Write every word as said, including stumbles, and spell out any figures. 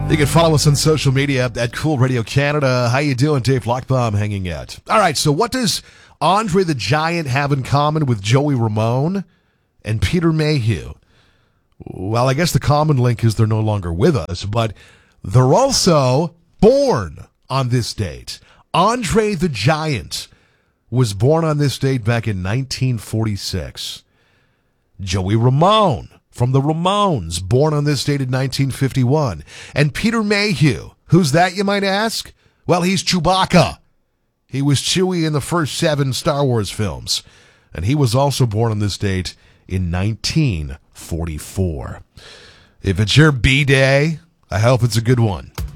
You can follow us on social media at Cool Radio Canada. How you doing? Dave Lockbaum hanging out. All right, so what does Andre the Giant have in common with Joey Ramone and Peter Mayhew? Well, I guess the common link is they're no longer with us, but they're also born on this date. Andre the Giant was born on this date back in nineteen forty-six. Joey Ramone from the Ramones, born on this date in nineteen fifty-one. And Peter Mayhew, who's that, you might ask? Well, he's Chewbacca. He was Chewie in the first seven Star Wars films. And he was also born on this date in nineteen forty-four. If it's your B-Day, I hope it's a good one.